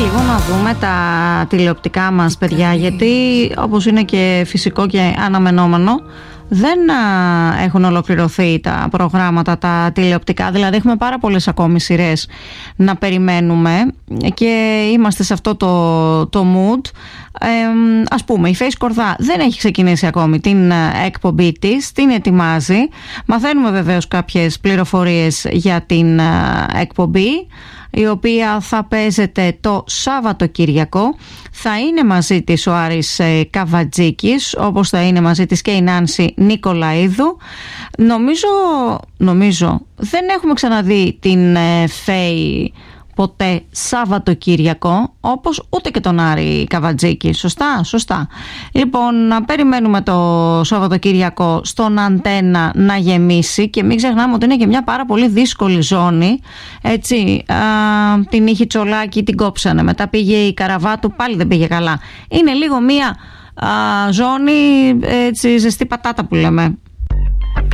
λίγο να δούμε τα τηλεοπτικά μας, παιδιά, γιατί όπως είναι και φυσικό και αναμενόμενο, δεν έχουν ολοκληρωθεί τα προγράμματα τα τηλεοπτικά. Δηλαδή έχουμε πάρα πολλές ακόμη σειρές να περιμένουμε και είμαστε σε αυτό το mood. Ας πούμε, η Face Κορδά δεν έχει ξεκινήσει ακόμη την εκπομπή της, την ετοιμάζει. Μαθαίνουμε βεβαίως κάποιες πληροφορίες για την εκπομπή, η οποία θα παίζεται το Σαββατοκύριακο. Θα είναι μαζί της ο Άρης Καβατζίκης, όπως θα είναι μαζί της και η Νάνση Νικολαίδου. Νομίζω δεν έχουμε ξαναδεί την Φέη ποτέ Σαββατοκύριακο, όπως ούτε και τον Άρη Καβατζίκη. Σωστά. Λοιπόν, να περιμένουμε το Σαββατοκύριακο στον Αντένα να γεμίσει και μην ξεχνάμε ότι είναι και μια πάρα πολύ δύσκολη ζώνη. Έτσι, την είχε Τσολάκη, την κόψανε. Μετά πήγε η Καραβάτου, πάλι δεν πήγε καλά. Είναι λίγο μια ζώνη, έτσι, ζεστή πατάτα που λέμε.